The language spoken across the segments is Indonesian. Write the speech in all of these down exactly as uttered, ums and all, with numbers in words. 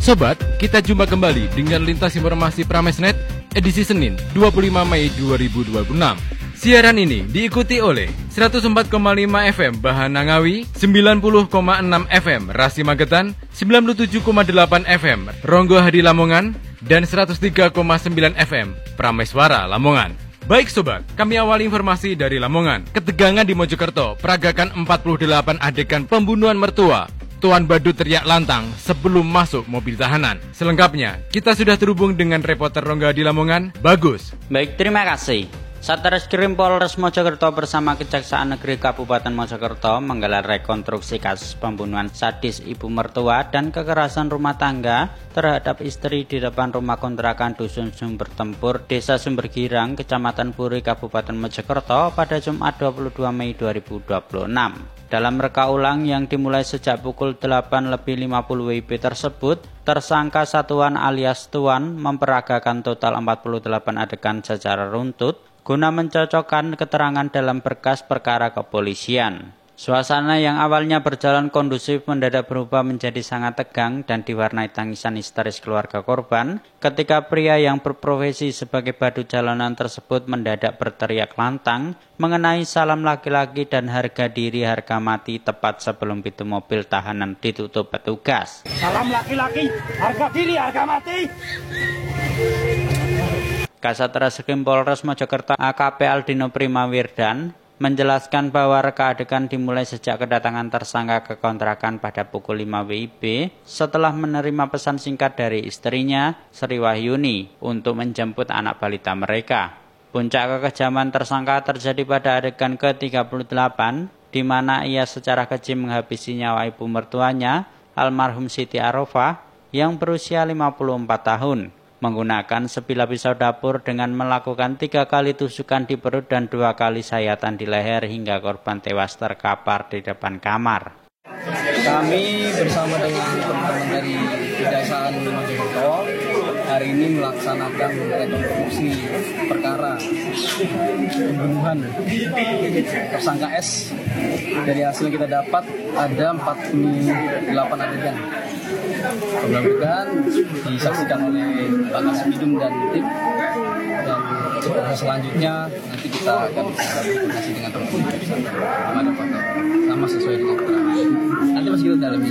Sobat, kita jumpa kembali dengan Lintas Informasi Pramesnet edisi Senin dua puluh lima Mei dua ribu dua puluh enam. Siaran ini diikuti oleh seratus empat koma lima F M Bahana Ngawi, sembilan puluh koma enam F M Rasi Magetan, sembilan puluh tujuh koma delapan F M Ronggo Hadi Lamongan, dan seratus tiga koma sembilan F M Prameswara Lamongan. Baik sobat, kami awali informasi dari Lamongan. Ketegangan di Mojokerto, peragakan empat puluh delapan adegan pembunuhan mertua. Tuan Badut teriak lantang sebelum masuk mobil tahanan. Selengkapnya, kita sudah terhubung dengan reporter Ronggo Hadi Lamongan, Bagus. Baik, terima kasih. Satreskrim Polres Mojokerto bersama Kejaksaan Negeri Kabupaten Mojokerto menggelar rekonstruksi kasus pembunuhan sadis ibu mertua dan kekerasan rumah tangga terhadap istri di depan rumah kontrakan Dusun Sumber Tempur, Desa Sumbergirang, Kecamatan Puri, Kabupaten Mojokerto pada Jumat dua puluh dua Mei dua ribu dua puluh enam. Dalam reka ulang yang dimulai sejak pukul delapan lebih lima puluh W I B tersebut, tersangka Satuan alias Tuan memperagakan total empat puluh delapan adegan secara runtut guna mencocokkan keterangan dalam berkas perkara kepolisian. Suasana yang awalnya berjalan kondusif mendadak berubah menjadi sangat tegang dan diwarnai tangisan histeris keluarga korban ketika pria yang berprofesi sebagai badut jalanan tersebut mendadak berteriak lantang mengenai salam laki-laki dan harga diri harga mati tepat sebelum pintu mobil tahanan ditutup petugas. Salam laki-laki, harga diri harga mati. Kasat Reskrim Polres Mojokerto A K P Aldino Primawirdan menjelaskan bahwa reka adegan dimulai sejak kedatangan tersangka ke kontrakan pada pukul lima W I B setelah menerima pesan singkat dari istrinya, Sri Wahyuni, untuk menjemput anak balita mereka. Puncak kekejaman tersangka terjadi pada adegan ke tiga puluh delapan, di mana ia secara keji menghabisi nyawa ibu mertuanya, almarhum Siti Arofah, yang berusia lima puluh empat tahun. Menggunakan sebilah pisau dapur dengan melakukan tiga kali tusukan di perut dan dua kali sayatan di leher hingga korban tewas terkapar di depan kamar. Kami bersama dengan teman-teman dari Kejaksaan Mojokerto hari ini melaksanakan rekonstruksi perkara pembunuhan tersangka S. Dari hasil kita dapat ada empat puluh delapan adegan. Mudah-mudahan disaksikan oleh Bagas Bidum dan tim, dan proses selanjutnya nanti kita akan berkoordinasi dengan teman-teman gimana Pak, sama sesuai dengan keterangan. Nanti masih kita dalami.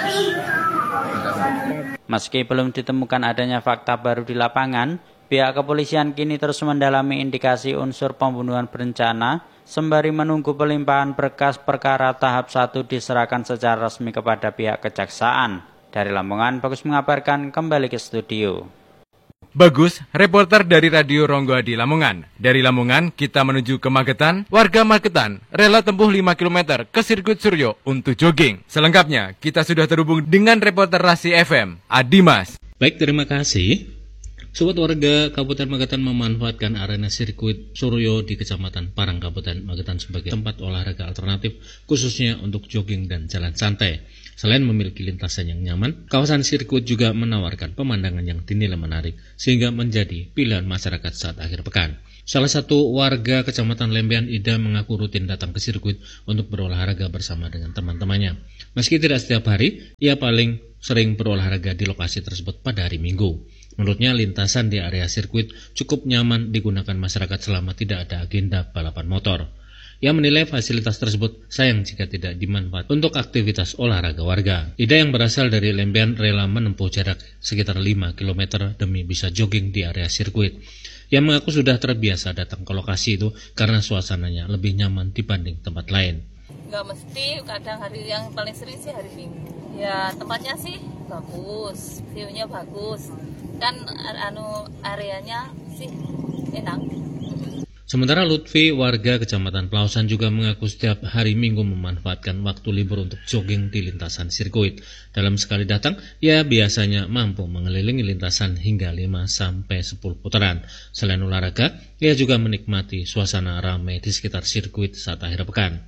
Meski belum ditemukan adanya fakta baru di lapangan, pihak kepolisian kini terus mendalami indikasi unsur pembunuhan berencana sembari menunggu pelimpahan berkas perkara tahap satu diserahkan secara resmi kepada pihak kejaksaan. Dari Lamongan, Bagus mengabarkan, kembali ke studio. Bagus, reporter dari Radio Ronggo Hadi Lamongan. Dari Lamongan, kita menuju ke Magetan. Warga Magetan rela tempuh lima kilometer ke sirkuit Suryo untuk jogging. Selengkapnya, kita sudah terhubung dengan reporter Rasi F M, Adimas. Baik, terima kasih. Sobat warga Kabupaten Magetan memanfaatkan arena sirkuit Suryo di Kecamatan Parang, Kabupaten Magetan sebagai tempat olahraga alternatif, khususnya untuk jogging dan jalan santai. Selain memiliki lintasan yang nyaman, kawasan sirkuit juga menawarkan pemandangan yang dinilai menarik sehingga menjadi pilihan masyarakat saat akhir pekan. Salah satu warga Kecamatan Lembean, Ida, mengaku rutin datang ke sirkuit untuk berolahraga bersama dengan teman-temannya. Meski tidak setiap hari, ia paling sering berolahraga di lokasi tersebut pada hari Minggu. Menurutnya, lintasan di area sirkuit cukup nyaman digunakan masyarakat selama tidak ada agenda balapan motor. Ia menilai fasilitas tersebut sayang jika tidak dimanfaatkan untuk aktivitas olahraga warga. Ida yang berasal dari Lembean rela menempuh jarak sekitar lima kilometer demi bisa jogging di area sirkuit. Ia mengaku sudah terbiasa datang ke lokasi itu karena suasananya lebih nyaman dibanding tempat lain. Nggak mesti, kadang hari yang paling sering sih hari Minggu. Ya tempatnya sih bagus, view-nya bagus. Kan anu areanya sih enak. Sementara Lutfi, warga Kecamatan Pelausan, juga mengaku setiap hari Minggu memanfaatkan waktu libur untuk jogging di lintasan sirkuit. Dalam sekali datang, ia biasanya mampu mengelilingi lintasan hingga lima sampai sepuluh putaran. Selain olahraga, ia juga menikmati suasana ramai di sekitar sirkuit saat akhir pekan.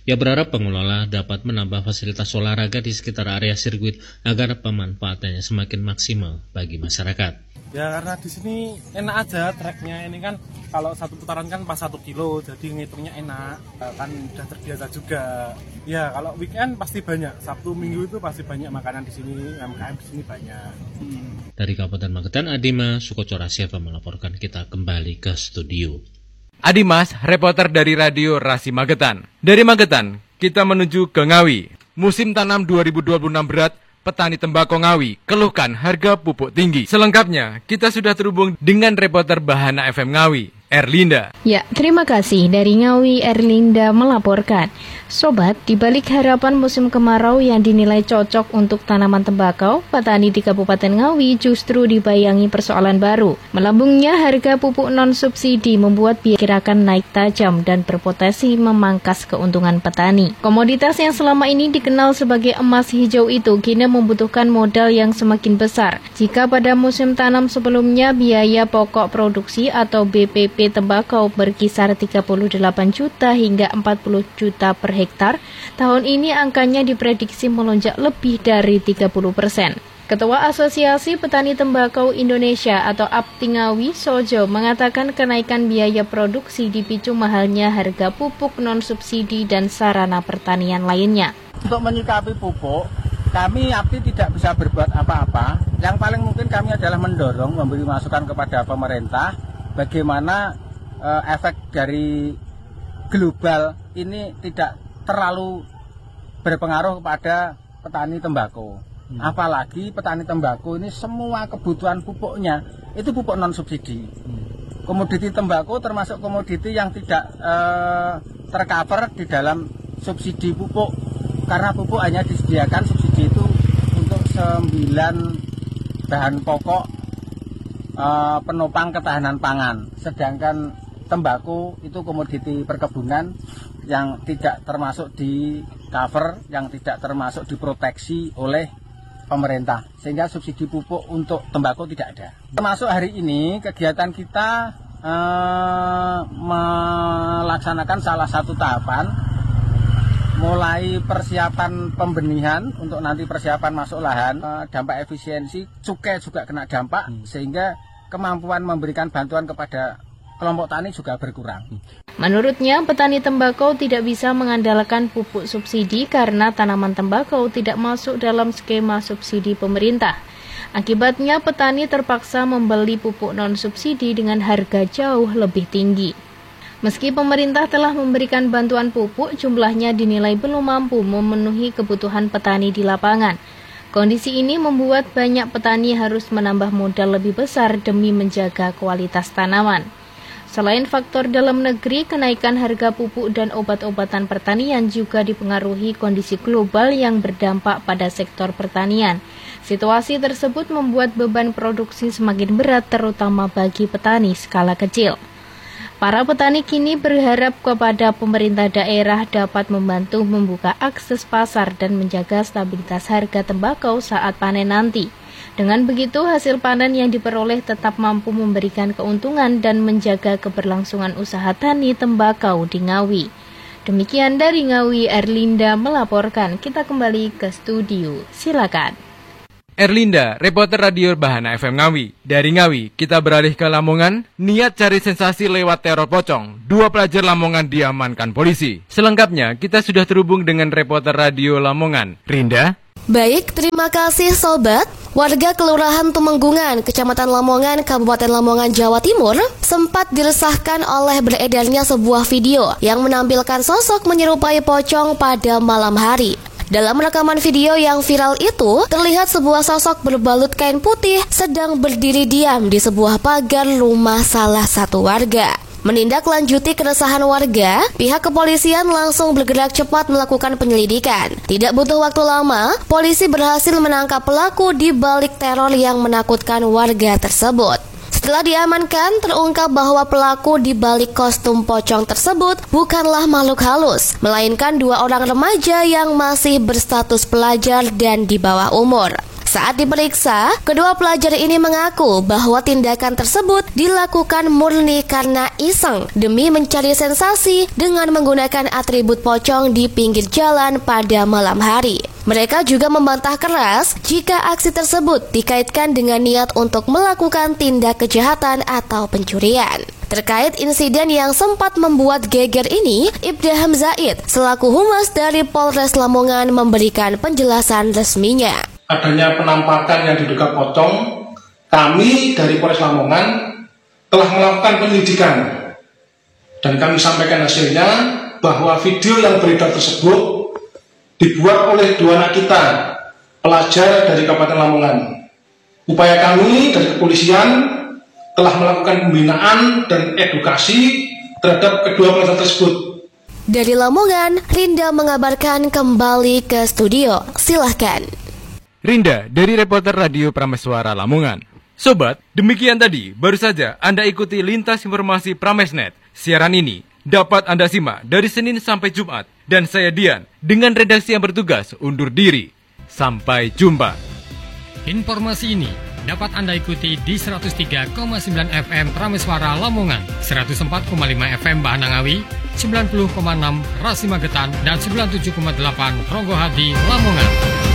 Ia berharap pengelola dapat menambah fasilitas olahraga di sekitar area sirkuit agar pemanfaatannya semakin maksimal bagi masyarakat. Ya karena di sini enak aja treknya, ini kan kalau satu putaran kan pas satu kilo, jadi ngitungnya enak, kan udah terbiasa juga. Ya kalau weekend pasti banyak, Sabtu Minggu itu pasti banyak makanan di sini, U M K M di sini banyak. Hmm. Dari Kabupaten Magetan, Adima Sukocora Siapa melaporkan. Kita kembali ke studio. Adimas, reporter dari Radio Rasi Magetan. Dari Magetan, kita menuju ke Ngawi. Musim tanam dua ribu dua puluh enam berat, petani tembakau Ngawi keluhkan harga pupuk tinggi. Selengkapnya, kita sudah terhubung dengan reporter Bahana F M Ngawi, Erlinda. Ya, terima kasih. Dari Ngawi, Erlinda melaporkan. Sobat, di balik harapan musim kemarau yang dinilai cocok untuk tanaman tembakau, petani di Kabupaten Ngawi justru dibayangi persoalan baru. Melambungnya harga pupuk non-subsidi membuat biaya kirakan naik tajam dan berpotensi memangkas keuntungan petani. Komoditas yang selama ini dikenal sebagai emas hijau itu kini membutuhkan modal yang semakin besar. Jika pada musim tanam sebelumnya biaya pokok produksi atau B P P tembakau berkisar tiga puluh delapan juta hingga empat puluh juta per hektar, tahun ini angkanya diprediksi melonjak lebih dari tiga puluh persen. Ketua Asosiasi Petani Tembakau Indonesia atau A P T I Ngawi, Sojo, mengatakan kenaikan biaya produksi dipicu mahalnya harga pupuk non-subsidi dan sarana pertanian lainnya. Untuk menyikapi pupuk, kami A P T I tidak bisa berbuat apa-apa. Yang paling mungkin kami adalah mendorong, memberi masukan kepada pemerintah bagaimana uh, efek dari global ini tidak terlalu berpengaruh kepada petani tembakau. Hmm. Apalagi petani tembakau ini semua kebutuhan pupuknya itu pupuk non subsidi. Hmm. Komoditi tembakau termasuk komoditi yang tidak uh, tercover di dalam subsidi pupuk, karena pupuk hanya disediakan subsidi itu untuk sembilan bahan pokok uh, penopang ketahanan pangan, sedangkan tembakau itu komoditi perkebunan yang tidak termasuk di cover, yang tidak termasuk diproteksi oleh pemerintah, sehingga subsidi pupuk untuk tembakau tidak ada. Termasuk hari ini kegiatan kita eh, melaksanakan salah satu tahapan, mulai persiapan pembenihan untuk nanti persiapan masuk lahan, eh, dampak efisiensi, cukai juga kena dampak, hmm. sehingga kemampuan memberikan bantuan kepada kelompok tani juga berkurang. Menurutnya, petani tembakau tidak bisa mengandalkan pupuk subsidi karena tanaman tembakau tidak masuk dalam skema subsidi pemerintah. Akibatnya, petani terpaksa membeli pupuk non-subsidi dengan harga jauh lebih tinggi. Meski pemerintah telah memberikan bantuan pupuk, jumlahnya dinilai belum mampu memenuhi kebutuhan petani di lapangan. Kondisi ini membuat banyak petani harus menambah modal lebih besar demi menjaga kualitas tanaman. Selain faktor dalam negeri, kenaikan harga pupuk dan obat-obatan pertanian juga dipengaruhi kondisi global yang berdampak pada sektor pertanian. Situasi tersebut membuat beban produksi semakin berat, terutama bagi petani skala kecil. Para petani kini berharap kepada pemerintah daerah dapat membantu membuka akses pasar dan menjaga stabilitas harga tembakau saat panen nanti. Dengan begitu, hasil panen yang diperoleh tetap mampu memberikan keuntungan dan menjaga keberlangsungan usaha tani tembakau di Ngawi. Demikian dari Ngawi, Erlinda melaporkan. Kita kembali ke studio. Silakan. Erlinda, reporter Radio Bahana F M Ngawi. Dari Ngawi, kita beralih ke Lamongan. Niat cari sensasi lewat teror pocong. Dua pelajar Lamongan diamankan polisi. Selengkapnya, kita sudah terhubung dengan reporter Radio Lamongan, Rinda. Baik, terima kasih Sobat. Warga Kelurahan Tumenggungan, Kecamatan Lamongan, Kabupaten Lamongan, Jawa Timur, sempat diresahkan oleh beredarnya sebuah video yang menampilkan sosok menyerupai pocong pada malam hari. Dalam rekaman video yang viral itu, terlihat sebuah sosok berbalut kain putih sedang berdiri diam di sebuah pagar rumah salah satu warga. Menindaklanjuti keresahan warga, pihak kepolisian langsung bergerak cepat melakukan penyelidikan. Tidak butuh waktu lama, polisi berhasil menangkap pelaku di balik teror yang menakutkan warga tersebut. Setelah diamankan, terungkap bahwa pelaku di balik kostum pocong tersebut bukanlah makhluk halus, melainkan dua orang remaja yang masih berstatus pelajar dan di bawah umur. Saat diperiksa, kedua pelajar ini mengaku bahwa tindakan tersebut dilakukan murni karena iseng demi mencari sensasi dengan menggunakan atribut pocong di pinggir jalan pada malam hari. Mereka juga membantah keras jika aksi tersebut dikaitkan dengan niat untuk melakukan tindak kejahatan atau pencurian. Terkait insiden yang sempat membuat geger ini, Ibda Zaid selaku humas dari Polres Lamongan memberikan penjelasan resminya. Adanya penampakan yang diduga pocong, kami dari Polres Lamongan telah melakukan penyelidikan dan kami sampaikan hasilnya bahwa video yang beredar tersebut dibuat oleh dua anak kita, pelajar dari Kabupaten Lamongan. Upaya kami dari kepolisian telah melakukan pembinaan dan edukasi terhadap kedua pelajar tersebut. Dari Lamongan, Rinda mengabarkan kembali ke studio. Silahkan. Rinda dari reporter Radio Prameswara Lamongan. Sobat, demikian tadi baru saja Anda ikuti lintas informasi Pramesnet. Siaran ini dapat Anda simak dari Senin sampai Jumat. Dan saya Dian dengan redaksi yang bertugas undur diri. Sampai jumpa. Informasi ini dapat Anda ikuti di seratus tiga koma sembilan F M Prameswara Lamongan, seratus empat koma lima F M Bahanangawi, sembilan puluh koma enam Rasi Magetan, dan sembilan puluh tujuh koma delapan Ronggohadi Lamongan.